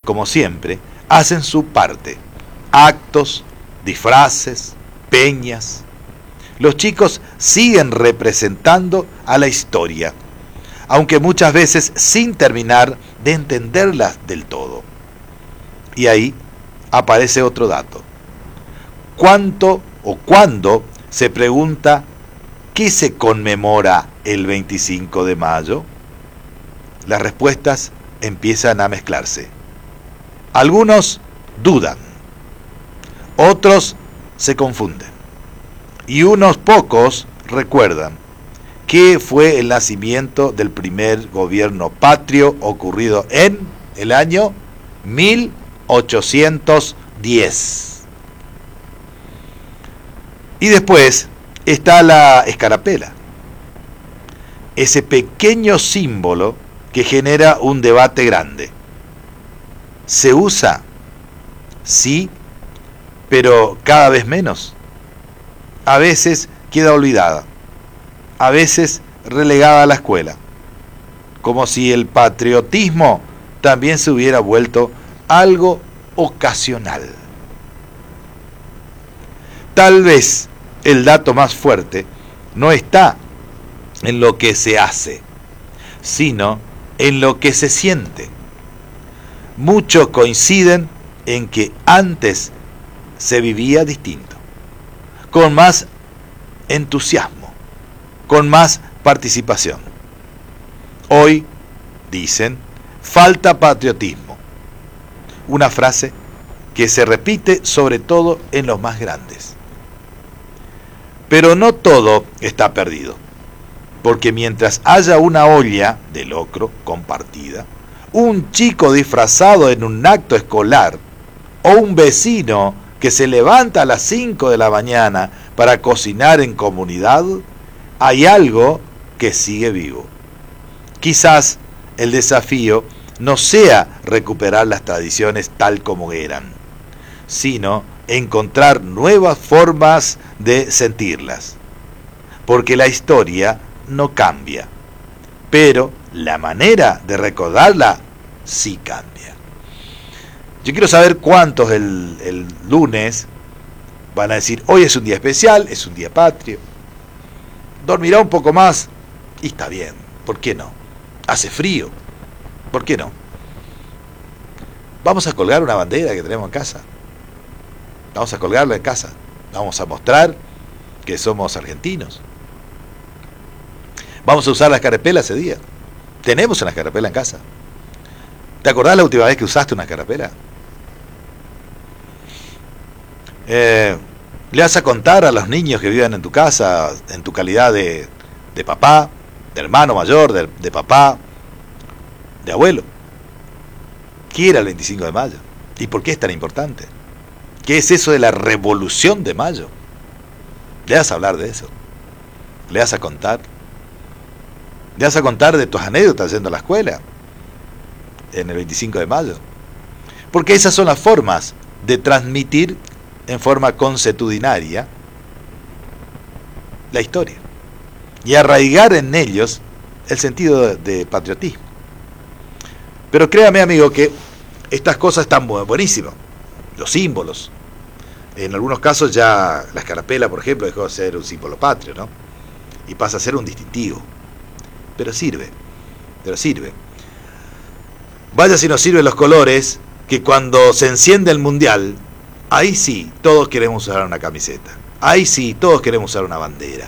como siempre, hacen su parte. Actos, disfraces, peñas. Los chicos siguen representando a la historia, aunque muchas veces sin terminar de entenderla del todo. Y ahí aparece otro dato. ¿Cuánto o cuándo se pregunta qué se conmemora el 25 de mayo? Las respuestas empiezan a mezclarse. Algunos dudan, otros se confunden y unos pocos recuerdan que fue el nacimiento del primer gobierno patrio ocurrido en el año 1810. Y después está la escarapela, ese pequeño símbolo que genera un debate grande. ¿Se usa? Sí, pero cada vez menos. A veces queda olvidada, a veces relegada a la escuela, como si el patriotismo también se hubiera vuelto algo ocasional. Tal vez el dato más fuerte no está en lo que se hace, sino en lo que se siente. Muchos coinciden en que antes se vivía distinto, con más entusiasmo, con más participación. Hoy, dicen, falta patriotismo. Una frase que se repite sobre todo en los más grandes. Pero no todo está perdido, porque mientras haya una olla de locro compartida, un chico disfrazado en un acto escolar, o un vecino que se levanta a las 5 de la mañana para cocinar en comunidad, hay algo que sigue vivo. Quizás el desafío no sea recuperar las tradiciones tal como eran, sino encontrar nuevas formas de sentirlas. Porque la historia no cambia, pero la manera de recordarla sí cambia. Yo quiero saber cuántos el lunes van a decir, hoy es un día especial, es un día patrio. Dormirá un poco más y está bien, ¿por qué no? Hace frío, ¿por qué no? Vamos a colgar una bandera que tenemos en casa. Vamos a colgarla en casa. Vamos a mostrar que somos argentinos. Vamos a usar la escarapela ese día. Tenemos una escarapela en casa. ¿Te acordás la última vez que usaste una escarapela? Le vas a contar a los niños que viven en tu casa, en tu calidad de papá, de hermano mayor, de papá, de abuelo. ¿Qué era el 25 de mayo? ¿Y por qué es tan importante? ¿Qué es eso de la revolución de mayo? Le vas a hablar de eso. Le vas a contar. Le vas a contar de tus anécdotas yendo a la escuela en el 25 de mayo. Porque esas son las formas de transmitir en forma consuetudinaria la historia y arraigar en ellos el sentido de patriotismo. Pero créame, amigo, que estas cosas están buenísimas. Los símbolos. En algunos casos ya la escarapela, por ejemplo, dejó de ser un símbolo patrio, ¿no? Y pasa a ser un distintivo. Pero sirve. Vaya si nos sirven los colores, que cuando se enciende el mundial, ahí sí, todos queremos usar una camiseta. Ahí sí, todos queremos usar una bandera.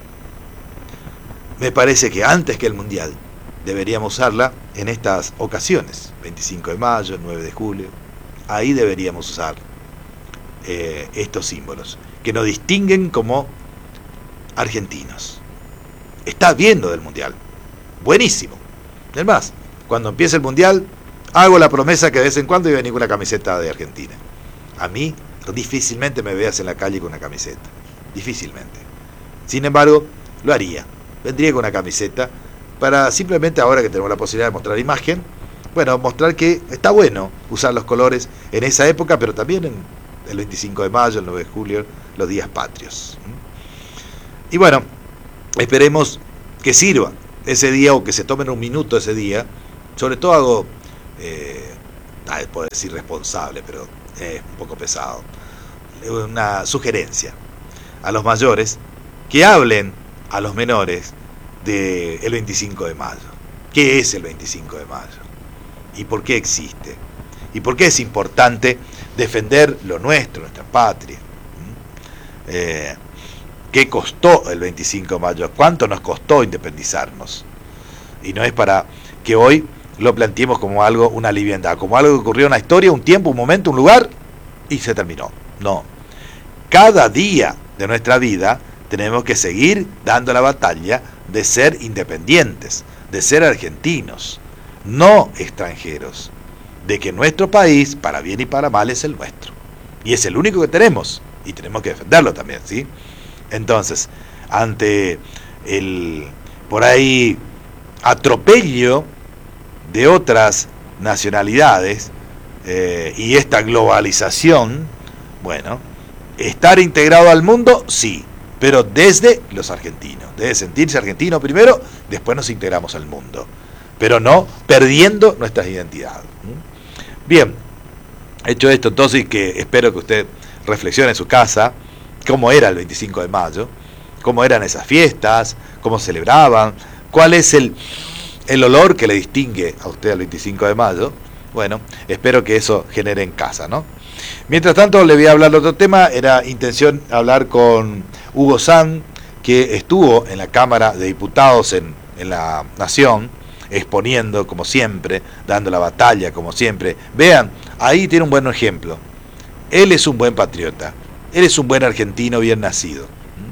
Me parece que antes que el mundial deberíamos usarla en estas ocasiones. 25 de mayo, 9 de julio. Ahí deberíamos usar estos símbolos que nos distinguen como argentinos. Está bien lo del mundial. Buenísimo. Es más, cuando empiece el mundial, hago la promesa que de vez en cuando voy a venir con una camiseta de Argentina. A mí, difícilmente me veas en la calle con una camiseta. Difícilmente. Sin embargo, lo haría. Vendría con una camiseta para simplemente, ahora que tenemos la posibilidad de mostrar imagen, bueno, mostrar que está bueno usar los colores en esa época, pero también en el 25 de mayo, el 9 de julio, los días patrios. Y bueno, esperemos que sirva ese día, o que se tomen un minuto ese día. Sobre todo hago puedo decir responsable, pero es un poco pesado, una sugerencia a los mayores que hablen a los menores del 25 de mayo. ¿Qué es el 25 de mayo? ¿Y por qué existe? ¿Y por qué es importante defender lo nuestro, nuestra patria? ¿Qué costó el 25 de mayo? ¿Cuánto nos costó independizarnos? Y no es para que hoy lo planteemos como algo, una liviandad, como algo que ocurrió en la historia, un tiempo, un momento, un lugar, y se terminó. No. Cada día de nuestra vida tenemos que seguir dando la batalla de ser independientes, de ser argentinos, no extranjeros, de que nuestro país, para bien y para mal, es el nuestro. Y es el único que tenemos, y tenemos que defenderlo también, ¿sí? Entonces, ante el, por ahí, atropello de otras nacionalidades y esta globalización, bueno, estar integrado al mundo, sí, pero desde los argentinos, debe sentirse argentino primero, después nos integramos al mundo, pero no perdiendo nuestras identidades. Bien, hecho esto, entonces, que espero que usted reflexione en su casa cómo era el 25 de mayo, cómo eran esas fiestas, cómo celebraban, cuál es el olor que le distingue a usted al 25 de mayo. Bueno, espero que eso genere en casa, ¿no? Mientras tanto, le voy a hablar de otro tema. Era intención hablar con Hugo Zan, que estuvo en la Cámara de Diputados en la Nación, exponiendo como siempre, dando la batalla como siempre. Vean, ahí tiene un buen ejemplo. Él es un buen patriota, él es un buen argentino bien nacido.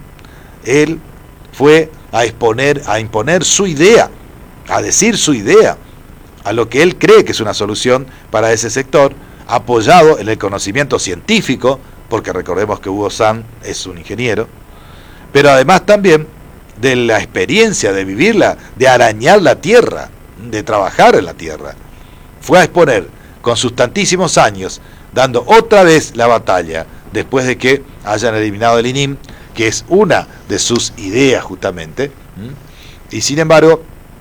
Él fue a exponer, a imponer su idea, a decir su idea, a lo que él cree que es una solución para ese sector, apoyado en el conocimiento científico, porque recordemos que Hugo Zan es un ingeniero, pero además también de la experiencia de vivirla, de arañar la tierra, de trabajar en la tierra. Fue a exponer con sus tantísimos años, dando otra vez la batalla, después de que hayan eliminado el INIM, que es una de sus ideas justamente, y sin embargo,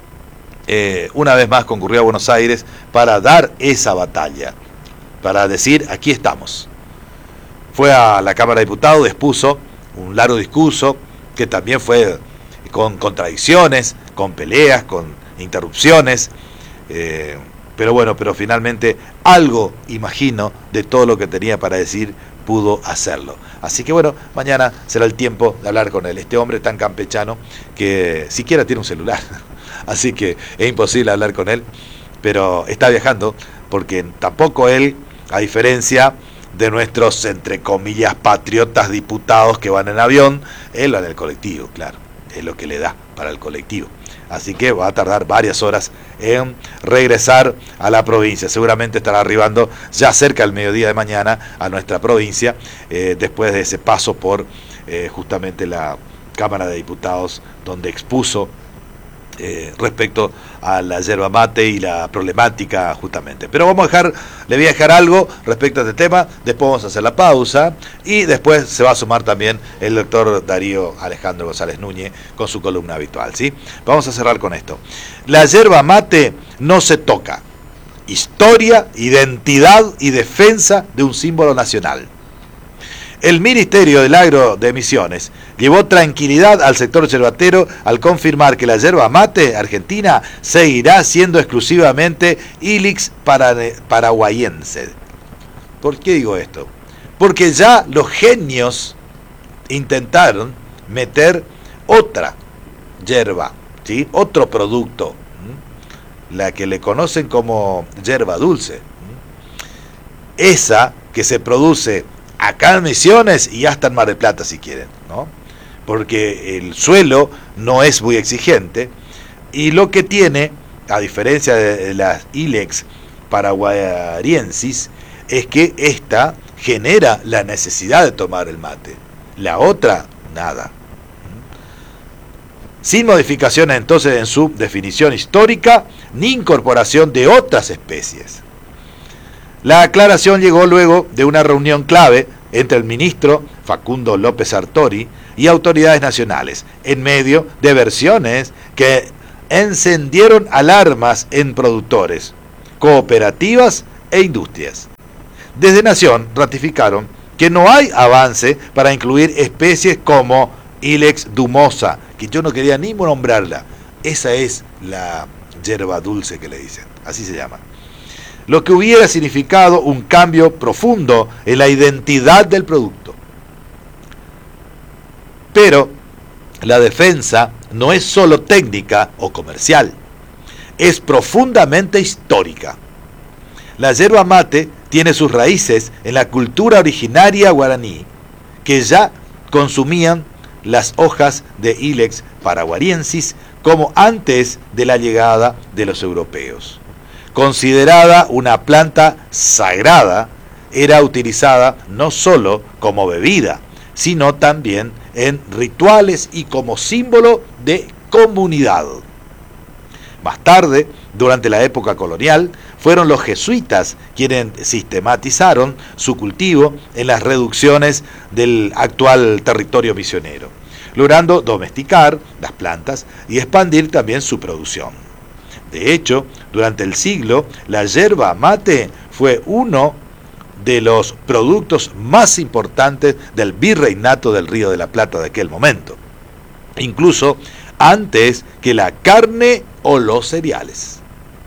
una vez más concurrió a Buenos Aires para dar esa batalla, para decir, aquí estamos. Fue a la Cámara de Diputados, expuso un largo discurso, que también fue con contradicciones, con peleas, con interrupciones, pero bueno, pero finalmente algo, imagino, de todo lo que tenía para decir, pudo hacerlo. Así que bueno, mañana será el tiempo de hablar con él, este hombre tan campechano que siquiera tiene un celular, así que es imposible hablar con él, pero está viajando, porque tampoco él, a diferencia de nuestros, entre comillas, patriotas diputados que van en avión, él va en el colectivo, claro, es lo que le da para el colectivo. Así que va a tardar varias horas en regresar a la provincia. Seguramente estará arribando ya cerca del mediodía de mañana a nuestra provincia, después de ese paso por justamente la Cámara de Diputados, donde expuso respecto a la yerba mate y la problemática justamente. Pero le voy a dejar algo respecto a este tema, después vamos a hacer la pausa y después se va a sumar también el doctor Darío Alejandro González Núñez con su columna habitual, ¿sí? Vamos a cerrar con esto. La yerba mate no se toca. Historia, identidad y defensa de un símbolo nacional. El Ministerio del Agro de Misiones llevó tranquilidad al sector yerbatero al confirmar que la yerba mate argentina seguirá siendo exclusivamente Ilex paraguayense. ¿Por qué digo esto? Porque ya los genios intentaron meter otra yerba, ¿sí? Otro producto, la que le conocen como yerba dulce. Esa que se produce acá en Misiones y hasta en Mar del Plata si quieren, ¿no? Porque el suelo no es muy exigente y lo que tiene, a diferencia de las Ilex paraguariensis, es que esta genera la necesidad de tomar el mate. La otra, nada. Sin modificaciones entonces en su definición histórica ni incorporación de otras especies. La aclaración llegó luego de una reunión clave entre el ministro Facundo López Sartori y autoridades nacionales, en medio de versiones que encendieron alarmas en productores, cooperativas e industrias. Desde Nación ratificaron que no hay avance para incluir especies como Ilex dumosa, que yo no quería ni nombrarla. Esa es la yerba dulce que le dicen, así se llama. Lo que hubiera significado un cambio profundo en la identidad del producto. Pero la defensa no es solo técnica o comercial, es profundamente histórica. La yerba mate tiene sus raíces en la cultura originaria guaraní, que ya consumían las hojas de Ilex paraguariensis como antes de la llegada de los europeos. Considerada una planta sagrada, era utilizada no solo como bebida, sino también en rituales y como símbolo de comunidad. Más tarde, durante la época colonial, fueron los jesuitas quienes sistematizaron su cultivo en las reducciones del actual territorio misionero, logrando domesticar las plantas y expandir también su producción. De hecho, durante el siglo, la yerba mate fue uno de los productos más importantes del virreinato del Río de la Plata de aquel momento, incluso antes que la carne o los cereales.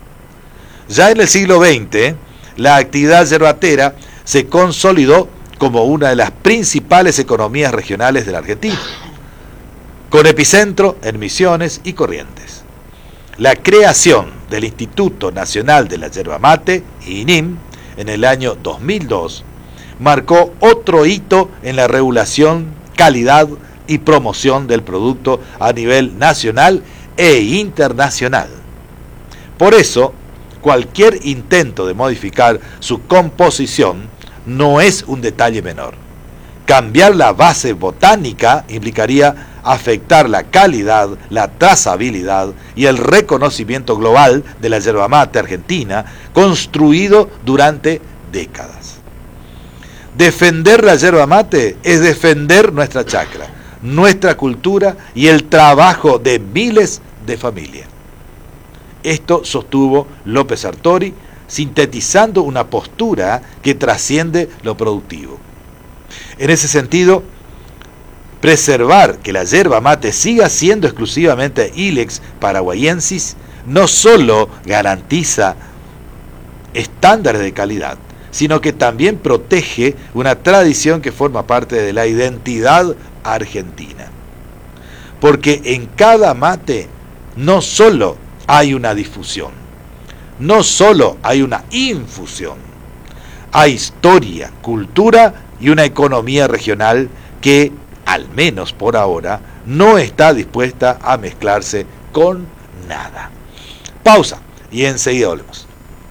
Ya en el siglo XX, la actividad yerbatera se consolidó como una de las principales economías regionales de la Argentina, con epicentro en Misiones y Corrientes. La creación del Instituto Nacional de la Yerba Mate, INIM, en el año 2002, marcó otro hito en la regulación, calidad y promoción del producto a nivel nacional e internacional. Por eso, cualquier intento de modificar su composición no es un detalle menor. Cambiar la base botánica implicaría afectar la calidad, la trazabilidad y el reconocimiento global de la yerba mate argentina, construido durante décadas. Defender la yerba mate es defender nuestra chacra, nuestra cultura y el trabajo de miles de familias. Esto sostuvo López Sartori, sintetizando una postura que trasciende lo productivo. En ese sentido, preservar que la yerba mate siga siendo exclusivamente Ilex paraguayensis no solo garantiza estándares de calidad, sino que también protege una tradición que forma parte de la identidad argentina. Porque en cada mate no solo hay una difusión, no solo hay una infusión, hay historia, cultura y una economía regional que, al menos por ahora, no está dispuesta a mezclarse con nada. Pausa y enseguida volvemos.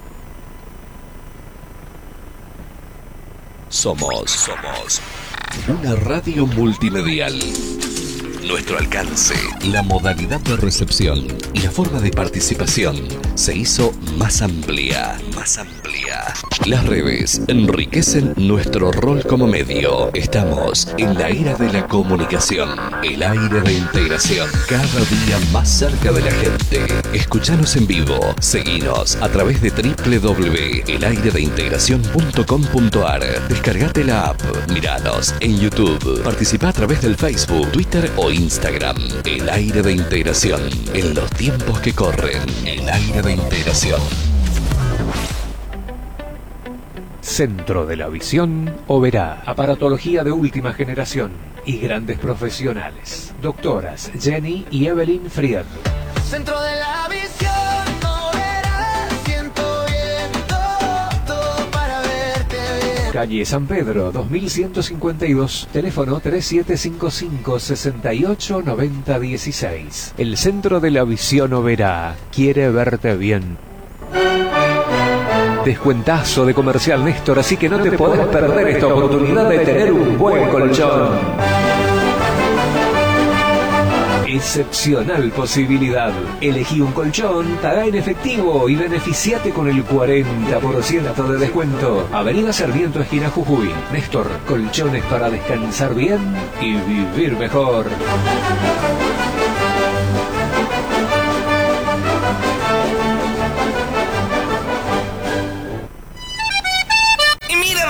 Somos una radio multimedial. Nuestro alcance, la modalidad de recepción y la forma de participación se hizo más amplia. Las redes enriquecen nuestro rol como medio. Estamos en la era de la comunicación, el aire de integración, cada día más cerca de la gente. Escuchanos en vivo, seguinos a través de www.elayredeintegracion.com.ar. Descargate la app, miranos en YouTube, participa a través del Facebook, Twitter o Instagram. El aire de integración, en los tiempos que corren. El aire de integración. Centro de la Visión Oberá. Aparatología de última generación y grandes profesionales. Doctoras Jenny y Evelyn Fried. Centro de la Visión Oberá. Siento bien todo para verte bien. Calle San Pedro, 2152. Teléfono 3755-689016. El Centro de la Visión Oberá quiere verte bien. Descuentazo de Comercial Néstor, así que no te podés perder esta oportunidad de tener un buen colchón. Excepcional posibilidad. Elegí un colchón, paga en efectivo y beneficiate con el 40% de descuento. Avenida Sarmiento, esquina Jujuy. Néstor, colchones para descansar bien y vivir mejor.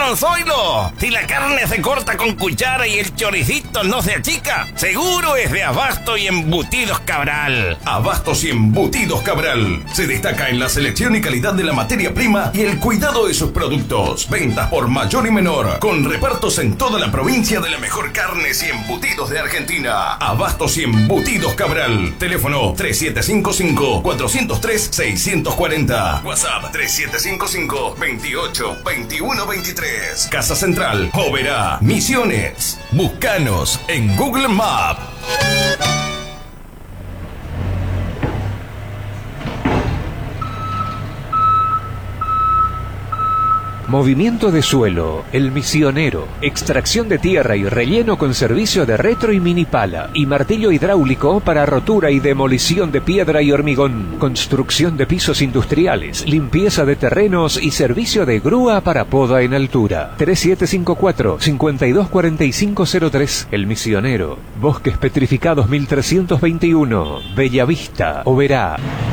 don Zoilo. Si la carne se corta con cuchara y el choricito no se achica, seguro es de Abasto y Embutidos Cabral. Abastos y Embutidos Cabral. Se destaca en la selección y calidad de la materia prima y el cuidado de sus productos. Ventas por mayor y menor, con repartos en toda la provincia de la mejor carnes y embutidos de Argentina. Abastos y Embutidos Cabral. Teléfono 3755-403-640. WhatsApp 3755-282123. Casa Central, Oberá, Misiones. Búscanos en Google Maps. Movimiento de suelo, El Misionero, extracción de tierra y relleno con servicio de retro y mini pala y martillo hidráulico para rotura y demolición de piedra y hormigón, construcción de pisos industriales, limpieza de terrenos y servicio de grúa para poda en altura. 3754-524503, El Misionero, Bosques Petrificados 1321, Bellavista, Oberá.